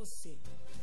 você.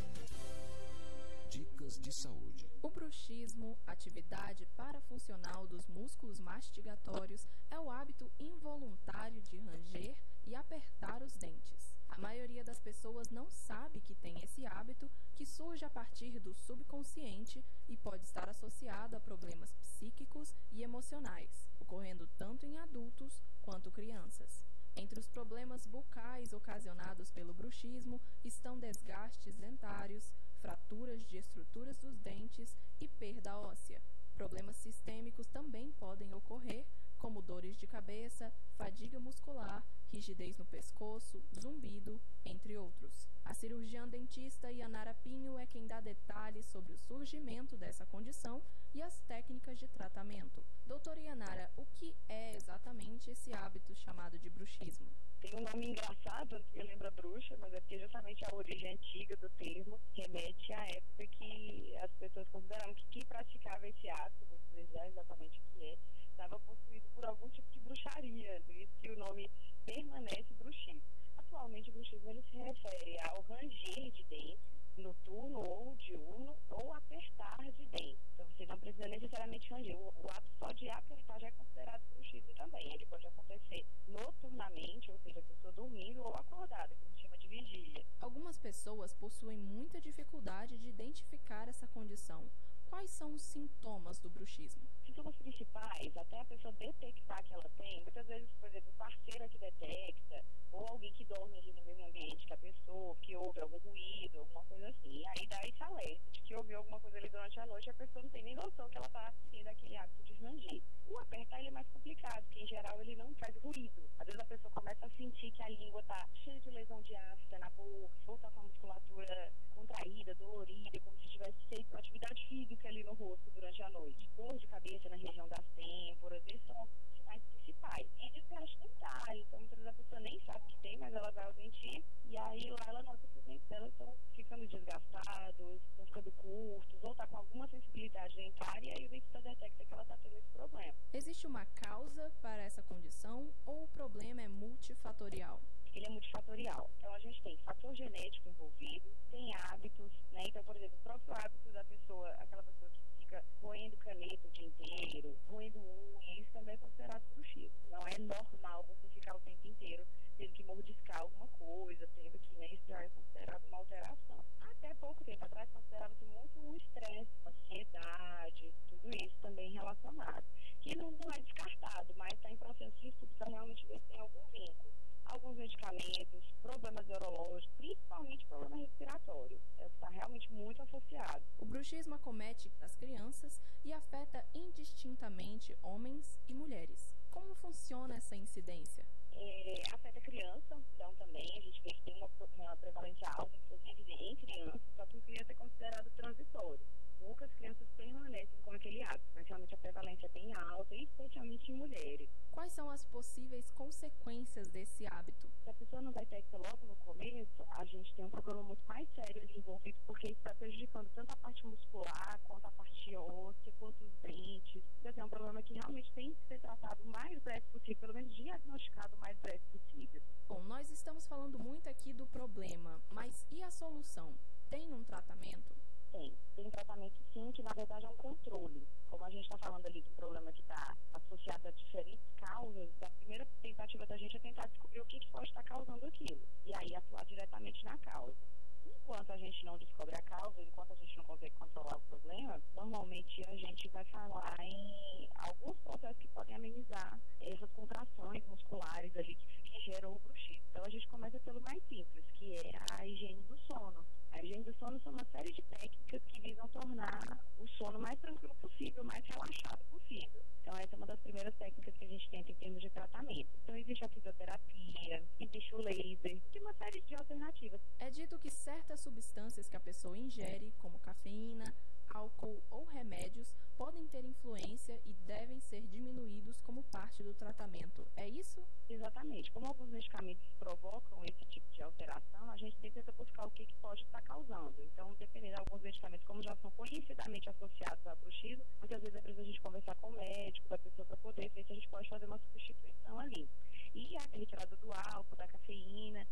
Dicas de saúde. O bruxismo, atividade parafuncional dos músculos mastigatórios, é o hábito involuntário de ranger e apertar os dentes. A maioria das pessoas não sabe que tem esse hábito, que surge a partir do subconsciente e pode estar associado a problemas psíquicos e emocionais, ocorrendo tanto em adultos quanto crianças. Entre os problemas bucais ocasionados pelo bruxismo estão desgastes dentários, fraturas de estruturas dos dentes e perda óssea. Problemas sistêmicos também podem ocorrer, como dores de cabeça, fadiga muscular, rigidez no pescoço, zumbido, entre outros. A cirurgiã dentista Yanara Pinho é quem dá detalhes sobre o surgimento dessa condição e as técnicas de tratamento. Doutora Yanara, o que é exatamente esse hábito chamado de bruxismo? Tem um nome engraçado, que lembra bruxa, mas é porque justamente a origem antiga do termo remete à época que as pessoas consideravam que quem praticava esse ato, vou dizer já exatamente o que é, estava possuído por algum tipo de bruxaria, por isso que o nome permanece bruxismo. Atualmente o bruxismo ele se refere ao ranger de dentes, noturno ou diurno, ou apertar de dentes. Então você não precisa necessariamente ranger. O ato só de apertar já é considerado bruxismo também. Ele pode acontecer noturnamente, ou seja, a pessoa dormindo ou acordada, que a gente chama de vigília. Algumas pessoas possuem muita dificuldade de identificar essa condição. Quais são os sintomas do bruxismo? Sintomas principais, até a pessoa detectar que ela tem, muitas vezes, por exemplo, o parceiro que detecta, ou alguém que dorme ali no mesmo ambiente que a pessoa, que ouve algum ruído, alguma coisa assim. Aí dá esse alerta de que ouviu alguma coisa ali durante a noite, a pessoa não tem nem noção que ela está tendo aquele hábito de ranger. O apertar ele é mais complicado, porque em geral ele não faz ruído. Às vezes a pessoa começa a sentir que a língua está cheia de lesão de ácida na boca, ou está com a musculatura contraída, dolorida, como se tivesse feito atividade física ali no rosto durante a noite. Dor de cabeça na região das têmporas, esses são os sinais principais. E desgaste dentário, então muitas vezes a pessoa nem sabe que tem, mas ela vai ao dentista e aí lá ela nota que os dentes dela estão ficando desgastados, estão ficando curtos, ou está com alguma sensibilidade dentária, e aí o dentista detecta que ela está tendo esse problema. Existe uma causa para essa condição ou o problema é multifatorial? Ele é multifatorial. Então a gente tem fator genético envolvido, tem hábitos, né? Então, por exemplo, o próprio hábito da pessoa, aquela pessoa que fica roendo caneta o dia inteiro, roendo unha, isso também é considerado bruxismo. Não é normal você ficar o tempo inteiro tendo que mordiscar alguma coisa, tendo que, né, isso já é considerado uma alteração. Até pouco tempo atrás considerava-se muito o estresse, ansiedade, tudo isso também relacionado. Que não é descartado, mas está em processo de estudo para realmente ver se tem algum vínculo. Alguns medicamentos, problemas neurológicos, principalmente problema respiratório. Está realmente muito associado. O bruxismo acomete as crianças e afeta indistintamente homens e mulheres. Como funciona essa incidência? Afeta a criança, então também a gente vê que tem uma prevalência alta, inclusive em crianças, só que criança é considerado transitório. Poucas crianças permanecem com aquele hábito, mas realmente a prevalência é bem alta, especialmente em mulheres. Quais são as possíveis consequências desse hábito? Se a pessoa não detecta logo no começo, a gente tem um problema muito mais sério ali envolvido, porque isso está prejudicando tanto a parte muscular, quanto a parte óssea, quanto os dentes. Então, é um problema que realmente tem que ser tratado o mais breve possível, pelo menos diagnosticado o mais breve possível. Bom, nós estamos falando muito aqui do problema, mas e a solução? Tem um tratamento? Tem um tratamento sim, que na verdade é um controle. Como a gente está falando ali do problema que está associado a diferentes causas, a primeira tentativa da gente é tentar descobrir o que pode estar causando aquilo. E aí atuar diretamente na causa. Enquanto a gente não descobre a causa, enquanto a gente não consegue controlar o problema, normalmente a gente vai falar em alguns processos que podem amenizar essas contrações musculares ali que geram o bruxismo. Então a gente começa pelo mais simples, que é a higiene do sono. A higiene do sono são uma série de técnicas que visam tornar o sono mais tranquilo possível, mais relaxado possível. Então essa é uma das primeiras técnicas que a gente tenta em termos de tratamento. Então existe a fisioterapia, existe o laser, tem uma série de alternativas. É dito que certas substâncias que a pessoa ingere, como cafeína, álcool ou remédios, podem ter influência e devem ser diminuídos como parte do tratamento. É isso? Exatamente. Como alguns medicamentos provocam esse tipo de alteração, a gente tenta buscar o que pode estar causando. Então, dependendo de alguns medicamentos, como já são conhecidamente associados ao bruxismo, muitas vezes é preciso a gente conversar com o médico da pessoa para poder ver se a gente pode fazer uma substituição ali. E a retirada do álcool, da cafeína, isso tudo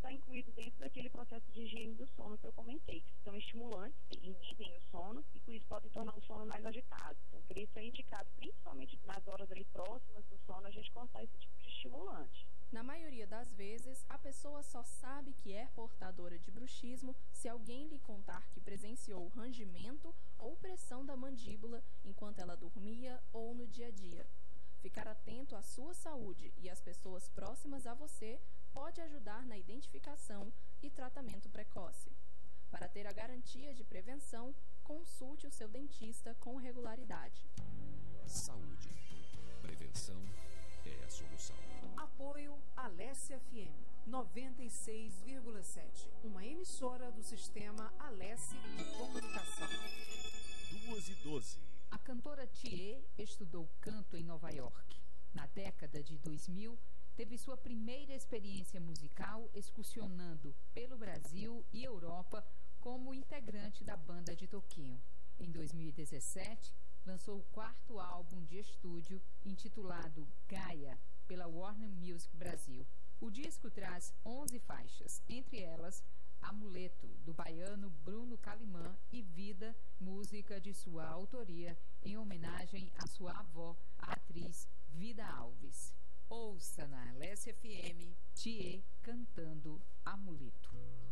está incluído dentro daquele processo de higiene do sono que eu comentei, que são estimulantes, inibem o sono e com isso podem tornar o sono mais agitado. Então, por isso é indicado, principalmente nas horas ali próximas do sono, a gente cortar esse tipo de estimulante. Na maioria das vezes, a pessoa só sabe que é portadora de bruxismo se alguém lhe contar que presenciou rangimento ou pressão da mandíbula enquanto ela dormia ou no dia a dia. Ficar atento à sua saúde e às pessoas próximas a você pode ajudar na identificação e tratamento precoce. Para ter a garantia de prevenção, consulte o seu dentista com regularidade. Saúde. Prevenção é a solução. Apoio Alessia FM 96,7, uma emissora do sistema Alessi de Comunicação. 2:12. A cantora Thier estudou canto em Nova York. Na década de 2000, teve sua primeira experiência musical excursionando pelo Brasil e Europa como integrante da banda de Toquinho. Em 2017, lançou o 4º álbum de estúdio intitulado Gaia, pela Warner Music Brasil. O disco traz 11 faixas, entre elas Amuleto, do baiano Bruno Calimã, e Vida, música de sua autoria, em homenagem à sua avó, a atriz Vida Alves. Ouça na Alessia FM, Thier cantando Amuleto.